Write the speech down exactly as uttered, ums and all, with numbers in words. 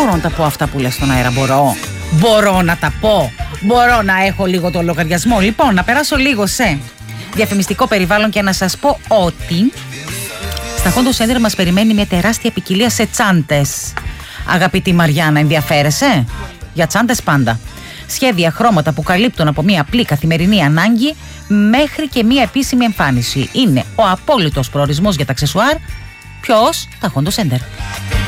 μπορώ να τα πω αυτά που λες στον αέρα, μπορώ. Μπορώ να τα πω. Μπορώ να έχω λίγο το λογαριασμό. Λοιπόν, να περάσω λίγο σε διαφημιστικό περιβάλλον και να σας πω ότι στα Hondor Center μας περιμένει μια τεράστια ποικιλία σε τσάντες. Αγαπητή Μαριάννα, ενδιαφέρεσαι? Για τσάντες πάντα. Σχέδια, χρώματα που καλύπτουν από μια απλή καθημερινή ανάγκη μέχρι και μια επίσημη εμφάνιση. Είναι ο απόλυτος προορισμός για τα αξεσουάρ. Ποιος? Τα Hondor Center.